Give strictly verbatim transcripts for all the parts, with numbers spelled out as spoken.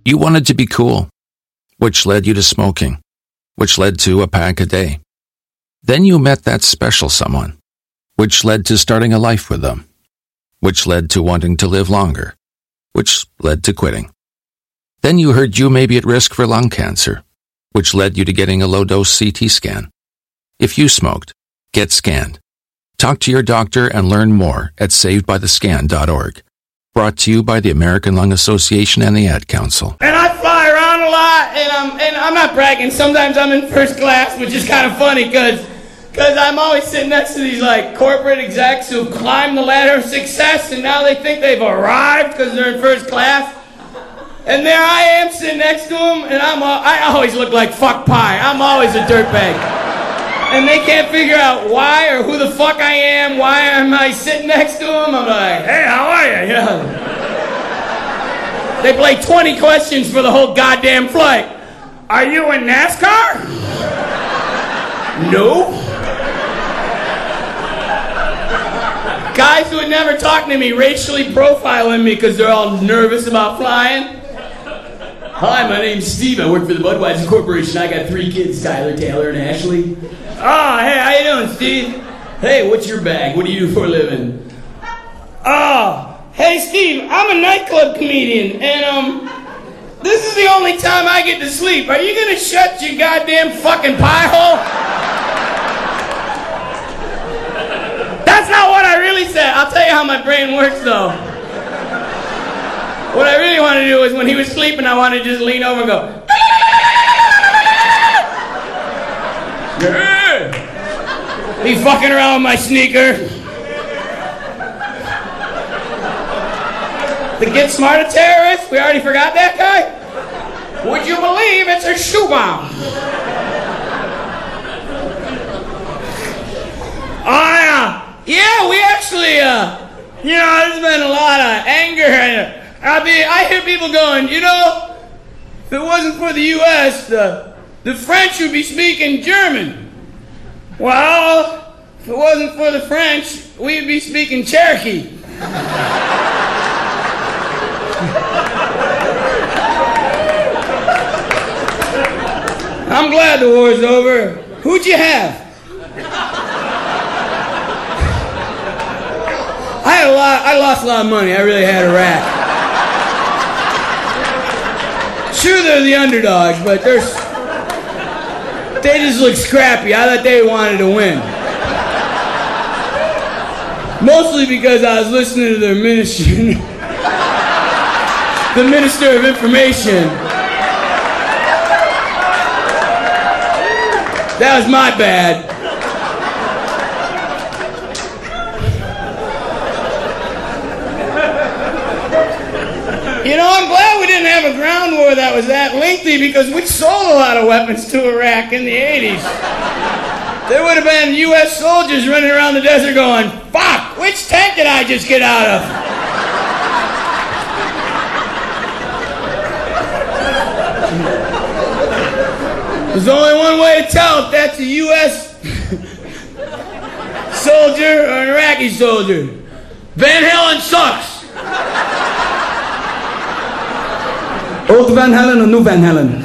You wanted to be cool, which led you to smoking, which led to a pack a day. Then you met that special someone, which led to starting a life with them, which led to wanting to live longer, which led to quitting. Then you heard you may be at risk for lung cancer, which led you to getting a low-dose C T scan. If you smoked, get scanned. Talk to your doctor and learn more at saved by the scan dot org. Brought to you by the American Lung Association and the Ad Council. And I fly around a lot, and I'm, and I'm not bragging. Sometimes I'm in first class, which is kind of funny, because because I'm always sitting next to these like corporate execs who climb the ladder of success, and now they think they've arrived because they're in first class. And there I am sitting next to them, and I'm all, I always look like fuck pie. I'm always a dirtbag. And they can't figure out why or who the fuck I am. Why am I sitting next to them? I'm like, hey, how are you? Yeah. They play twenty questions for the whole goddamn flight. Are you in NASCAR? No. Guys who would never talk to me racially profiling me because they're all nervous about flying. Hi, my name's Steve. I work for the Budweiser Corporation. I got three kids, Tyler, Taylor, and Ashley. Oh, hey, how you doing, Steve? Hey, what's your bag? What do you do for a living? Oh, hey, Steve, I'm a nightclub comedian, and, um, this is the only time I get to sleep. Are you gonna shut your goddamn fucking pie hole? That's not what I really said. I'll tell you how my brain works, though. What I really want to do is when he was sleeping, I want to just lean over and go, yeah. He fucking around with my sneaker. The Get Smarter terrorist, we already forgot that guy? Would you believe it's a shoe bomb? Oh, yeah. Yeah, we actually, uh, you know, there's been a lot of anger. I mean, I hear people going, you know, if it wasn't for the U S, the, the French would be speaking German. Well, if it wasn't for the French, we'd be speaking Cherokee. I'm glad the war's over. Who'd you have? I had a lot, I lost a lot of money. I really had a rat. Sure, they're the underdogs, but they're, they just look scrappy. I thought they wanted to win. Mostly because I was listening to their ministry, the Minister of Information. That was my bad. You know, I'm glad we didn't have a ground war that was that lengthy because we sold a lot of weapons to Iraq in the eighties. There would have been U S soldiers running around the desert going, fuck, which tank did I just get out of? There's only one way to tell if that's a U S soldier or an Iraqi soldier. Van Halen sucks. Old Van Halen or new Van Halen?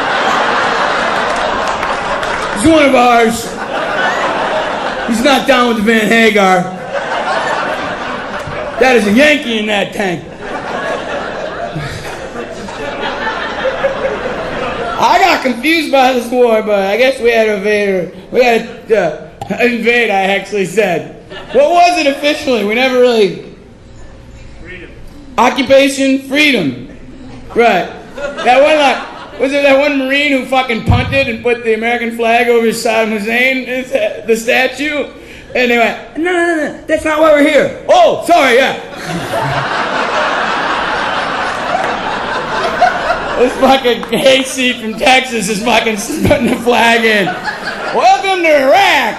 He's one of ours. He's not down with the Van Hagar. That is a Yankee in that tank. I got confused by this war, but I guess we had to invade. We had to uh, invade, I actually said. What was it officially? We never really... Freedom. Occupation, freedom. Right. That one, like, was it that one Marine who fucking punted and put the American flag over Saddam Hussein, the statue? And they went, no, no, no, that's not why we're here. Oh, sorry, yeah. This fucking hayseed from Texas is fucking putting the flag in. Welcome to Iraq.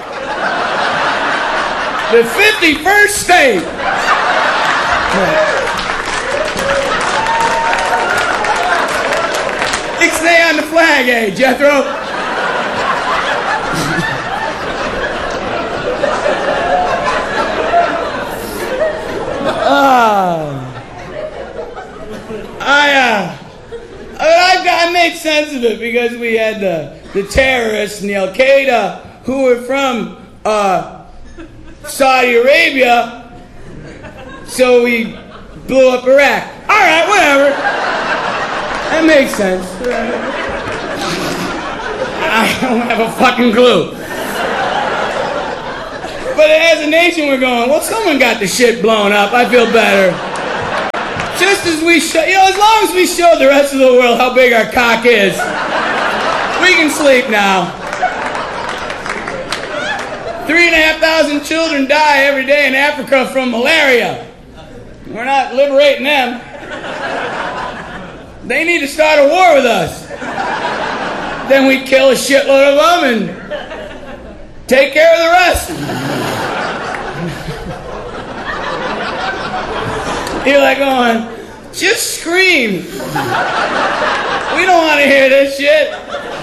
The fifty-first state. Ixnay on the flag, eh, Jethro? uh, I, uh, I, got, I made sense of it because we had the, the terrorists and the Al-Qaeda who were from uh, Saudi Arabia, so we blew up Iraq. All right, whatever. That makes sense. I don't have a fucking clue. But as a nation, we're going, well, someone got the shit blown up. I feel better. Just as we show, you know, as long as we show the rest of the world how big our cock is, we can sleep now. Three and a half thousand children die every day in Africa from malaria. We're not liberating them. They need to start a war with us. Then we kill a shitload of them and take care of the rest. You're like going, just scream. We don't want to hear this shit.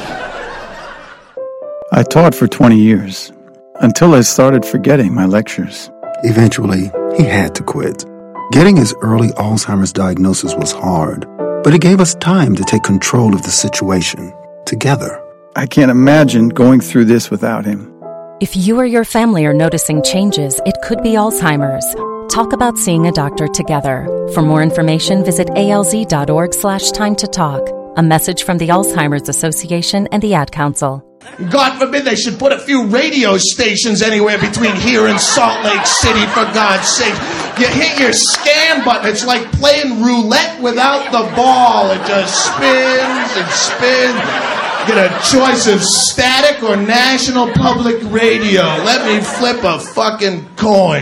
I taught for twenty years, until I started forgetting my lectures. Eventually, he had to quit. Getting his early Alzheimer's diagnosis was hard, but it gave us time to take control of the situation together. I can't imagine going through this without him. If you or your family are noticing changes, it could be Alzheimer's. Talk about seeing a doctor together. For more information, visit alz.org slash time to talk. A message from the Alzheimer's Association and the Ad Council. God forbid they should put a few radio stations anywhere between here and Salt Lake City, for God's sake. You hit your scan button, it's like playing roulette without the ball. It just spins and spins. Get a choice of static or National Public Radio. Let me flip a fucking coin.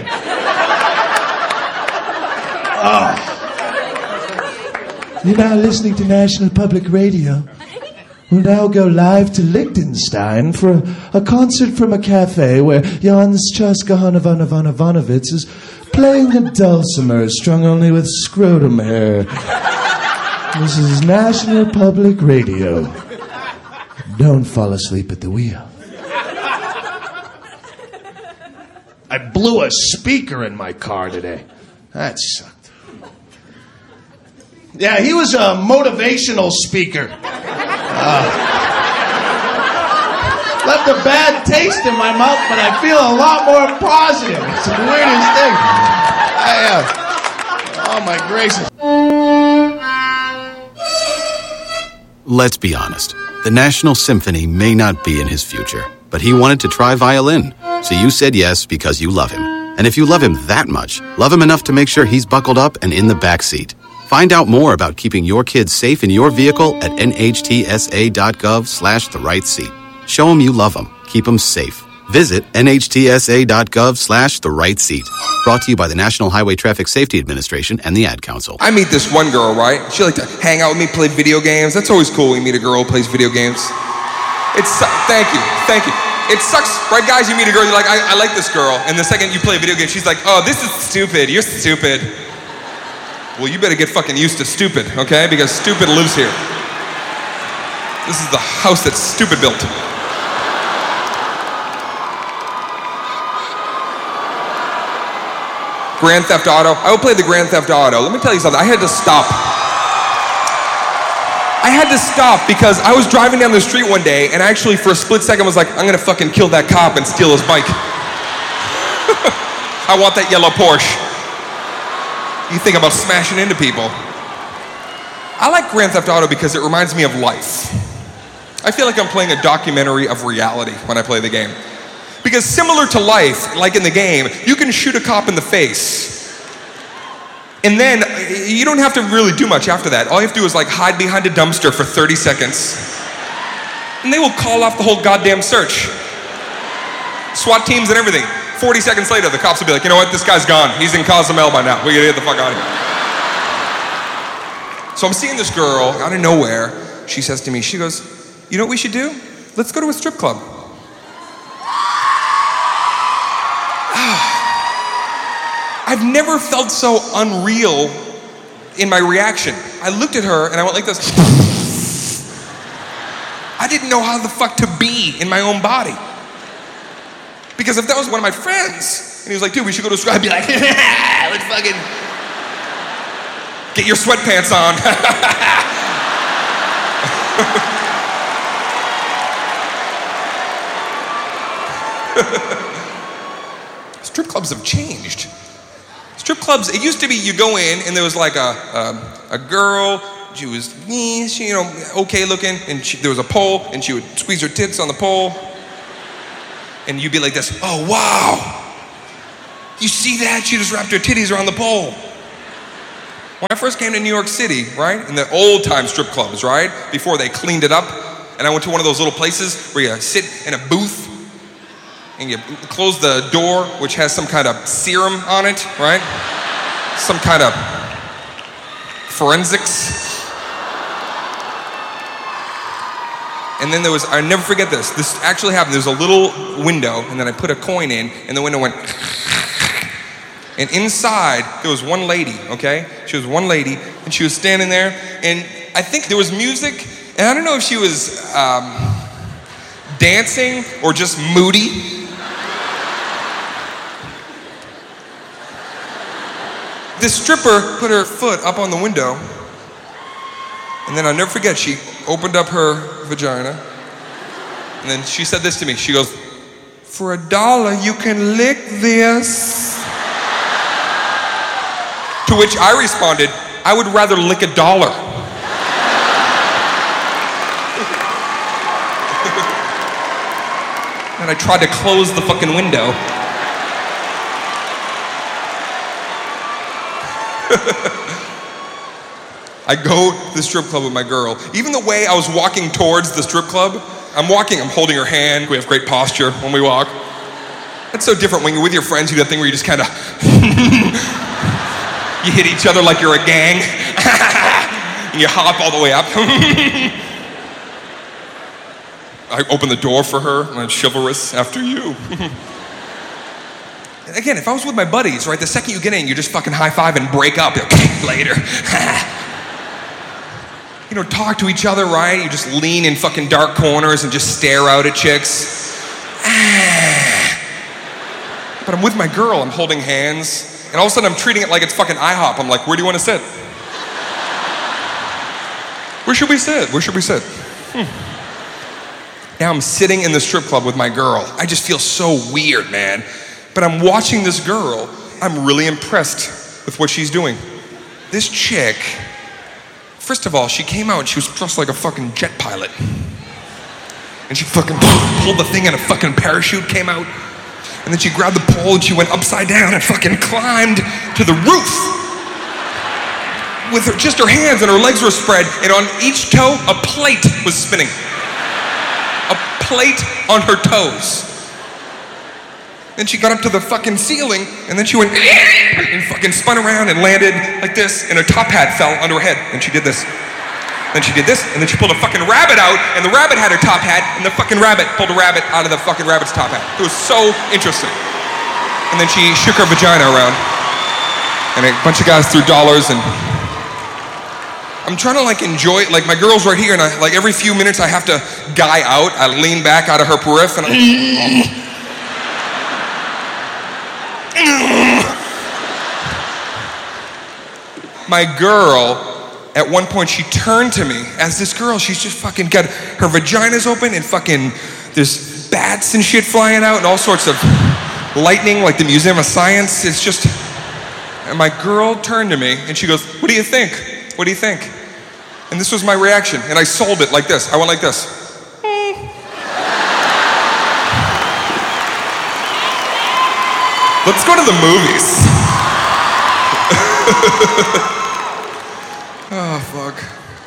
Oh. You're now listening to National Public Radio. We'll now go live to Liechtenstein for a, a concert from a cafe where Jans Chaska Hanovanovanovanovitz is playing the dulcimer strung only with scrotum hair. This is National Public Radio. Don't fall asleep at the wheel. I blew a speaker in my car today. That sucked. Yeah, he was a motivational speaker. Uh, left a bad taste in my mouth, but I feel a lot more positive. It's the weirdest thing. I, uh, oh, my gracious. Let's be honest. The National Symphony may not be in his future, but he wanted to try violin. So you said yes because you love him. And if you love him that much, love him enough to make sure he's buckled up and in the back seat. Find out more about keeping your kids safe in your vehicle at nhtsa.gov slash the right seat. Show them you love them. Keep them safe. Visit nhtsa.gov slash the right seat. Brought to you by the National Highway Traffic Safety Administration and the Ad Council. I meet this one girl, right? She like to hang out with me, play video games. That's always cool when you meet a girl who plays video games. It's thank you, thank you. It sucks, right, guys? You meet a girl, you're like, I, I like this girl. And the second you play a video game, she's like, oh, this is stupid. You're stupid. Well, you better get fucking used to stupid, okay? Because stupid lives here. This is the house that stupid built. Grand Theft Auto. I would play the Grand Theft Auto. Let me tell you something. I had to stop. I had to stop because I was driving down the street one day and actually for a split second was like, I'm gonna fucking kill that cop and steal his bike. I want that yellow Porsche. You think about smashing into people. I like Grand Theft Auto because it reminds me of life. I feel like I'm playing a documentary of reality when I play the game. Because similar to life, like in the game, you can shoot a cop in the face. And then you don't have to really do much after that. All you have to do is like hide behind a dumpster for thirty seconds. And they will call off the whole goddamn search. SWAT teams and everything. forty seconds later, the cops will be like, you know what, this guy's gone. He's in Cozumel by now. We gotta get the fuck out of here. So I'm seeing this girl out of nowhere. She says to me, she goes, you know what we should do? Let's go to a strip club. I've never felt so unreal in my reaction. I looked at her and I went like this. I didn't know how the fuck to be in my own body. Because if that was one of my friends, and he was like, dude, we should go to a strip, I'd be like, let's fucking get your sweatpants on. Strip clubs have changed. Strip clubs, it used to be you go in and there was like a a, a girl, she was, she, you know, okay looking, and she, there was a pole, and she would squeeze her tits on the pole, and you'd be like this, oh wow, you see that? She just wrapped her titties around the pole. When I first came to New York City, right, in the old time strip clubs, right, before they cleaned it up, and I went to one of those little places where you sit in a booth, and you close the door, which has some kind of serum on it, right? Some kind of forensics. And then there was, I never forget this, this actually happened, there was a little window, and then I put a coin in, and the window went, and inside, there was one lady, okay? She was one lady, and she was standing there, and I think there was music, and I don't know if she was um, dancing or just moody. This stripper put her foot up on the window, and then I'll never forget, she opened up her vagina, and then she said this to me. She goes, for a dollar, you can lick this. To which I responded, I would rather lick a dollar. And I tried to close the fucking window. I go to the strip club with my girl. Even the way I was walking towards the strip club, I'm walking, I'm holding her hand. We have great posture when we walk. It's so different when you're with your friends. You do that thing where you just kind of, you hit each other like you're a gang. And you hop all the way up. I open the door for her, and I'm chivalrous after you. Again, if I was with my buddies, right, the second you get in, you just fucking high five and break up. Later. You know, talk to each other, right? You just lean in fucking dark corners and just stare out at chicks. But I'm with my girl, I'm holding hands, and all of a sudden I'm treating it like it's fucking IHOP. I'm like, where do you want to sit? Where should we sit? Where should we sit? Hmm. Now I'm sitting in the strip club with my girl. I just feel so weird, man. But I'm watching this girl. I'm really impressed with what she's doing. This chick, first of all, she came out and she was dressed like a fucking jet pilot. And she fucking pulled the thing and a fucking parachute came out. And then she grabbed the pole and she went upside down and fucking climbed to the roof. With her, just her hands, and her legs were spread, and on each toe, a plate was spinning. A plate on her toes. Then she got up to the fucking ceiling, and then she went and fucking spun around and landed like this, and her top hat fell onto her head, and she did this. Then she did this, and then she pulled a fucking rabbit out, and the rabbit had her top hat, and the fucking rabbit pulled a rabbit out of the fucking rabbit's top hat. It was so interesting. And then she shook her vagina around, and a bunch of guys threw dollars, and I'm trying to like enjoy it. Like my girl's right here, and I, like every few minutes I have to guy out. I lean back out of her periph, and I... My girl, at one point, she turned to me as this girl, she's just fucking got her vagina's open and fucking there's bats and shit flying out and all sorts of lightning like the Museum of Science. It's just, and my girl turned to me and she goes, what do you think? What do you think? And this was my reaction, and I sold it like this. I went like this. Let's go to the movies. Oh, fuck.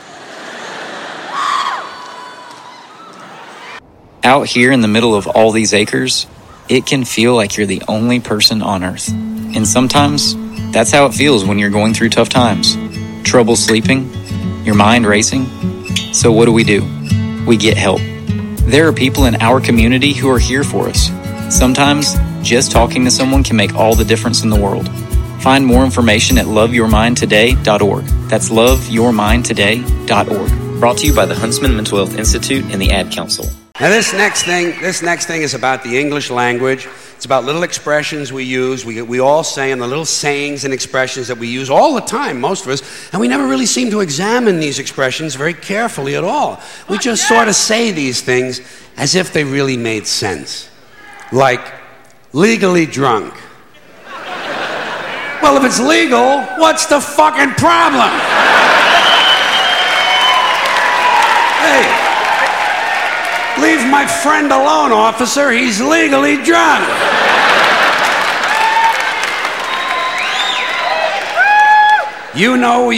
Out here in the middle of all these acres, it can feel like you're the only person on Earth. And sometimes, that's how it feels when you're going through tough times. Trouble sleeping, your mind racing. So what do we do? We get help. There are people in our community who are here for us. Sometimes, just talking to someone can make all the difference in the world. Find more information at love your mind today dot org. That's love your mind today dot org. Brought to you by the Huntsman Mental Health Institute and the Ad Council. Now this next thing, this next thing is about the English language. It's about little expressions we use. We, we all say, and the little sayings and expressions that we use all the time, most of us, and we never really seem to examine these expressions very carefully at all. We just sort of say these things as if they really made sense. Like legally drunk. Well, if it's legal, what's the fucking problem? Hey, leave my friend alone, officer. He's legally drunk. You know